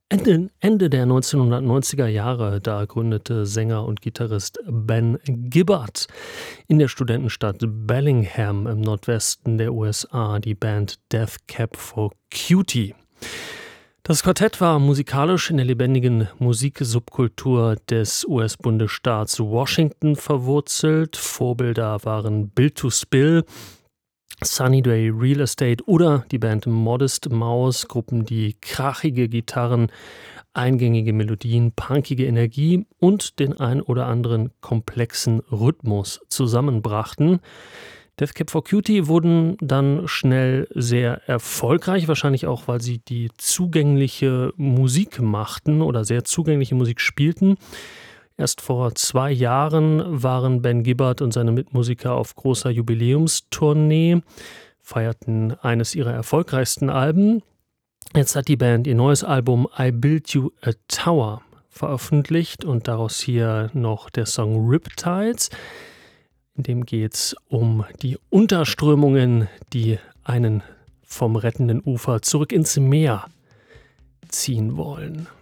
Ende der 1990er Jahre, da gründete Sänger und Gitarrist Ben Gibbard in der Studentenstadt Bellingham im Nordwesten der USA die Band Death Cab for Cutie. Das Quartett war musikalisch in der lebendigen Musiksubkultur des US-Bundesstaats Washington verwurzelt. Vorbilder waren Built to Spill, Sunny Day Real Estate oder die Band Modest Mouse, Gruppen, die krachige Gitarren, eingängige Melodien, punkige Energie und den ein oder anderen komplexen Rhythmus zusammenbrachten. Death Cab for Cutie wurden dann schnell sehr erfolgreich, wahrscheinlich auch, weil sie die zugängliche Musik machten oder sehr zugängliche Musik spielten. Erst vor 2 Jahren waren Ben Gibbard und seine Mitmusiker auf großer Jubiläumstournee, feierten eines ihrer erfolgreichsten Alben. Jetzt hat die Band ihr neues Album I Built You a Tower veröffentlicht und daraus hier noch der Song Riptides. In dem geht es um die Unterströmungen, die einen vom rettenden Ufer zurück ins Meer ziehen wollen.